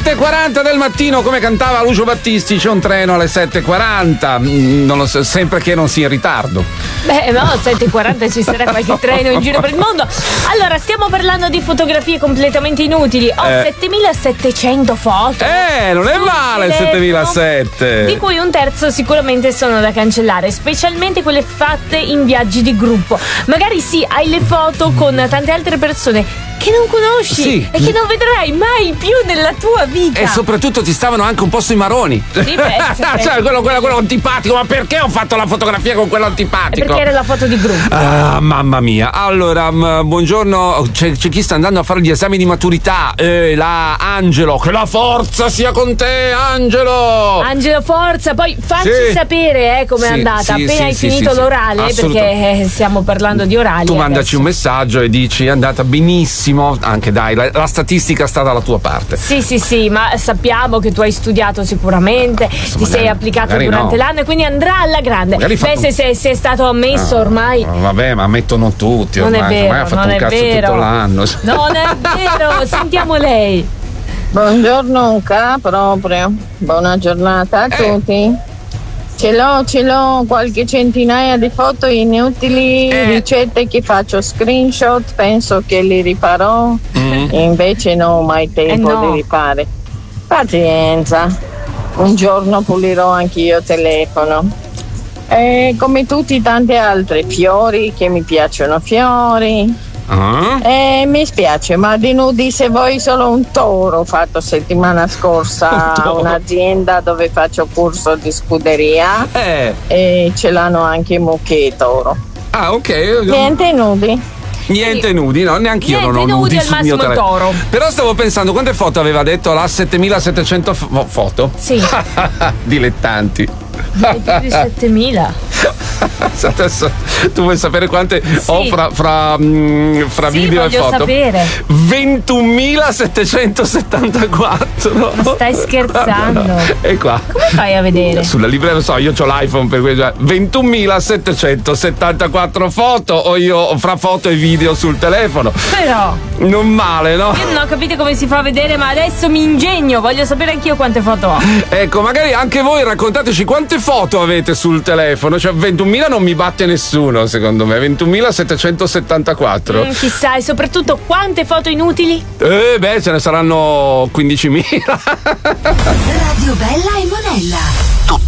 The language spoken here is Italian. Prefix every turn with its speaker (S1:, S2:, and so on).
S1: 7:40 del mattino, come cantava Lucio Battisti, c'è un treno alle 7:40. Non lo so, sempre che non sia in ritardo.
S2: Beh, no, 7:40 ci sarà qualche treno in giro per il mondo. Allora, stiamo parlando di fotografie completamente inutili. Ho 7700 foto.
S1: Non è male il 7007.
S2: Di cui un terzo sicuramente sono da cancellare, specialmente quelle fatte in viaggi di gruppo. Magari sì, hai le foto con tante altre persone che non conosci e che non vedrai mai più nella tua vita.
S1: E soprattutto ti stavano anche un po' sui maroni.
S2: Sì,
S1: cioè, quello antipatico. Ma perché ho fatto la fotografia con quello antipatico?
S2: Perché era la foto di gruppo.
S1: Ah, mamma mia. Allora, buongiorno. C'è chi sta andando a fare gli esami di maturità. Angelo. Che la forza sia con te, Angelo.
S2: Angelo, forza. Poi facci sapere com'è andata. Appena hai finito l'orale, perché stiamo parlando di orali.
S1: Tu mandaci un messaggio e dici: è andata benissimo. Anche dai, la statistica sta dalla tua parte.
S2: Sì, ma sappiamo che tu hai studiato sicuramente, ti sei applicato durante l'anno e quindi andrà alla grande. Se sei stato ammesso ormai.
S1: Vabbè, ma ammettono tutti ormai.
S2: Non è vero,
S1: ha fatto un cazzo tutto l'anno.
S2: Non è vero, sentiamo lei.
S3: Buongiorno proprio. Buona giornata a tutti. Ce l'ho, qualche centinaia di foto inutili, ricette che faccio screenshot, penso che li riparò, invece non ho mai tempo di rifare. Pazienza, un giorno pulirò anch'io il telefono. Come tutti tanti altri, fiori, che mi piacciono fiori. Mi spiace, ma di nudi se vuoi solo un toro. Ho fatto settimana scorsa a un'azienda dove faccio corso di scuderia e ce l'hanno anche i mucchi e toro.
S1: Ah, ok.
S3: Niente nudi.
S1: Niente nudi, no, neanche io non ho nudi sul mio telefono.
S2: Toro.
S1: Però stavo pensando, quante foto aveva detto? La 7700 foto?
S2: Sì.
S1: Dilettanti.
S2: 7000.
S1: Adesso tu vuoi sapere quante ho fra video e foto?
S2: Sapere.
S1: 21.774.
S2: Ma stai scherzando?
S1: E qua.
S2: Come fai a vedere?
S1: Sulla libreria, non so, io ho l'iPhone per questo. 21.774 foto o io fra foto e video sul telefono.
S2: Però
S1: non male, no?
S2: Io non ho capito come si fa a vedere, ma adesso mi ingegno, voglio sapere anch'io quante foto ho.
S1: Ecco, magari anche voi raccontateci quante foto avete sul telefono. Cioè 21.000 non mi batte nessuno, secondo me. 21.774.
S2: Chissà, e soprattutto quante foto inutili?
S1: Ce ne saranno 15.000.
S4: Radio Bella e Monella.